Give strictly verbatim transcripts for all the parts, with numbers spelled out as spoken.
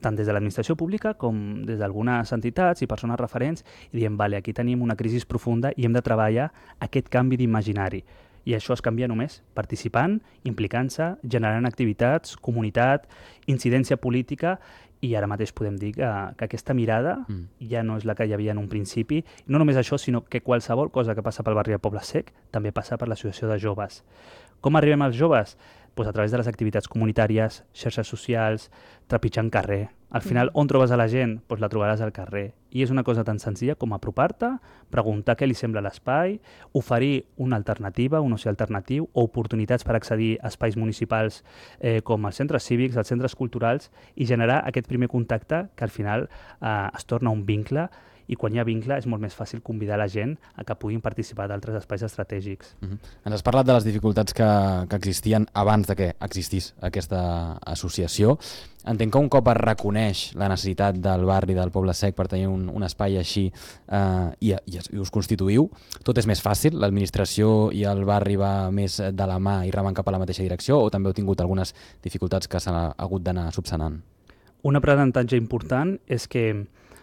tant des de l'administració pública com des d'algunes entitats i persones referents, i diem, vale, aquí tenim una crisi profunda i hem de treballar aquest canvi d'imaginari. I això es canvia només participant, implicant-se, generant activitats, comunitat, incidència política, i ara mateix podem dir que, que aquesta mirada mm. ja no és la que hi havia en un principi. No només això, sinó que qualsevol cosa que passa pel barri de Poble Sec també passa per l'associació de joves. Com arribem als joves? Pues a través de les activitats comunitàries, xarxes socials, trepitjant carrer. Al final, on trobes a la gent? Pues la trobaràs al carrer. I és una cosa tan senzilla com apropar-te, preguntar què li sembla l'espai, oferir una alternativa, un oci alternatiu, o oportunitats per accedir a espais municipals eh, com els centres cívics, els centres culturals, i generar aquest primer contacte que al final eh, es torna un vincle, i quan hi ha vincle és molt més fàcil convidar la gent a que puguin participar d'altres espais estratègics. Uh-huh. Ens has parlat de les dificultats que, que existien abans de que existís aquesta associació. Entenc que un cop es reconeix la necessitat del barri del Poble Sec per tenir un, un espai així eh, i, i, i us constituïu, tot és més fàcil? L'administració i el barri va més de la mà i remen cap a la mateixa direcció, o també heu tingut algunes dificultats que s'han hagut d'anar subsanant? Un aprenentatge important és que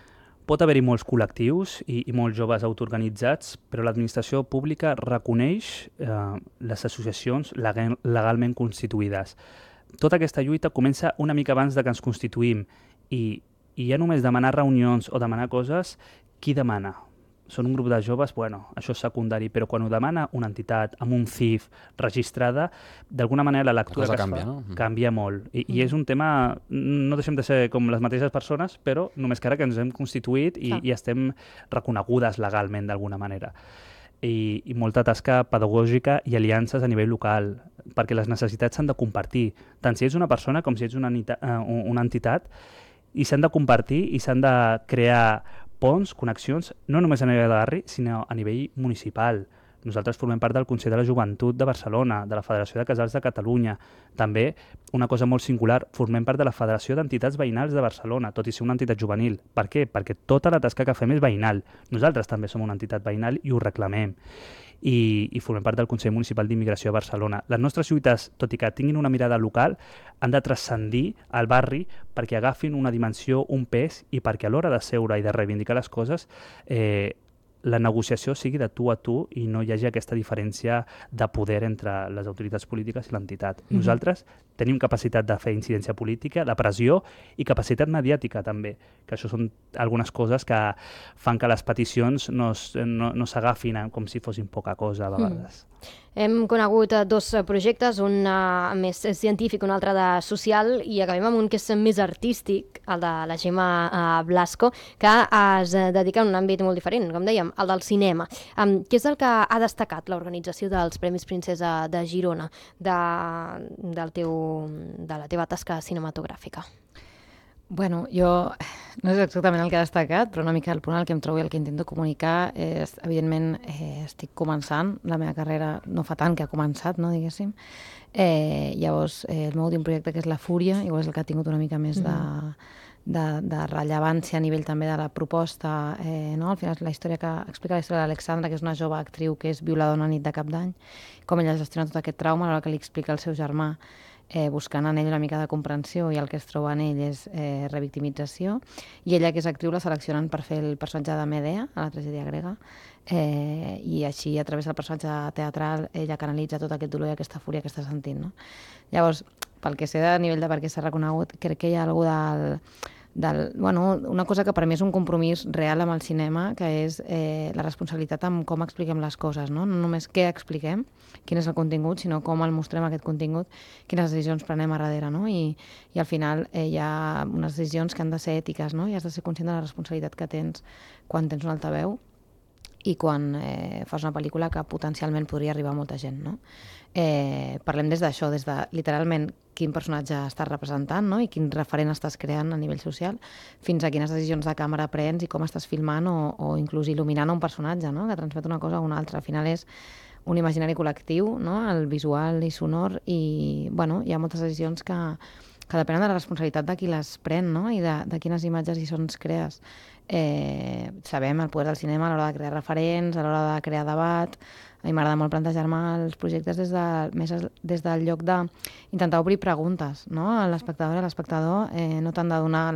pot haver-hi molts col·lectius i, i molts joves autoorganitzats, però l'administració pública reconeix eh, les associacions legal, legalment constituïdes. Tota aquesta lluita comença una mica abans de que ens constituïm, i, i ja només demanar reunions o demanar coses, qui demana? Són un grup de joves, bueno, això és secundari, però quan ho demana una entitat amb un C I F registrada, d'alguna manera la lectura la que canvia, es fa no? canvia molt. I, mm. I és un tema, no deixem de ser com les mateixes persones, però només que ara que ens hem constituït i, i estem reconegudes legalment d'alguna manera. I, i molta tasca pedagògica i aliances a nivell local, perquè les necessitats s'han de compartir, tant si ets una persona com si ets una, uh, una entitat, i s'han de compartir i s'han de crear ponts, connexions, no només a nivell de barri, sinó a nivell municipal. Nosaltres formem part del Consell de la Joventut de Barcelona, de la Federació de Casals de Catalunya. També, una cosa molt singular, formem part de la Federació d'Entitats Veïnals de Barcelona, tot i ser una entitat juvenil. Per què? Perquè tota la tasca que fem és veïnal. Nosaltres també som una entitat veïnal i ho reclamem. I, i formem part del Consell Municipal d'Immigració de Barcelona. Les nostres lluites, tot i que tinguin una mirada local, han de transcendir al barri perquè agafin una dimensió, un pes, i perquè a l'hora de seure i de reivindicar les coses eh, la negociació sigui de tu a tu i no hi hagi aquesta diferència de poder entre les autoritats polítiques i l'entitat. Mm-hmm. Nosaltres tenim capacitat de fer incidència política, de pressió i capacitat mediàtica també, que això són algunes coses que fan que les peticions no, no, no s'agafin com si fossin poca cosa a vegades. Mm. Hem conegut dos projectes, un uh, més científic, un altre de social, i acabem amb un que és més artístic, el de la Gemma uh, Blasco, que es dedica a un àmbit molt diferent, com dèiem, el del cinema. Um, què és el que ha destacat l'organització dels Premis Princesa de Girona de, del teu, de la teva tasca cinematogràfica? Bueno, jo no és exactament el que ha destacat, però una mica el punt al que em trobo i el que intento comunicar és, evidentment, eh, estic començant, la meva carrera no fa tant que ha començat, no, diguéssim. Eh, llavors, eh, el meu últim projecte, que és La Fúria, igual és el que ha tingut una mica més de, de, de rellevància a nivell també de la proposta, eh, no? Al final és la història que explica la història d'Alexandra, que és una jove actriu que és violada una nit de Cap d'Any, com ella gestiona tot aquest trauma a l'hora que li explica al seu germà, Eh, buscant en ell una mica de comprensió, i el que es troba en ell és eh, revictimització, i ella, que és actriu, la seleccionen per fer el personatge de Medea a la tragèdia grega, eh, i així, a través del personatge teatral, ella canalitza tot aquest dolor i aquesta fúria que està sentint, no? Llavors, pel que sé de nivell de per què s'ha reconegut, crec que hi ha algú del... Del, bueno, una cosa que per mi és un compromís real amb el cinema, que és eh, la responsabilitat amb com expliquem les coses, no? No només què expliquem, quin és el contingut, sinó com el mostrem aquest contingut, quines decisions prenem a darrere, no? I, i al final eh, hi ha unes decisions que han de ser ètiques, no? I has de ser conscient de la responsabilitat que tens quan tens un altaveu i quan eh, fas una pel·lícula que potencialment podria arribar a molta gent, no? Eh, parlem des d'això, des de literalment quin personatge estàs representant, no? I quin referent estàs creant a nivell social, fins a quines decisions de càmera prens i com estàs filmant o, o inclús il·luminant un personatge, no? Que transmet una cosa a una altra. Al final és un imaginari col·lectiu, no? El visual i sonor, i bueno, hi ha moltes decisions que, que depenen de la responsabilitat de qui les pren, no? I de, de quines imatges i sons crees. Eh, sabem el poder del cinema a l'hora de crear referents, a l'hora de crear debat. A mi m'agrada molt plantejar-me els projectes des, de, més des del lloc d'intentar obrir preguntes, no? A l'espectador i a l'espectador, eh, no tant de donar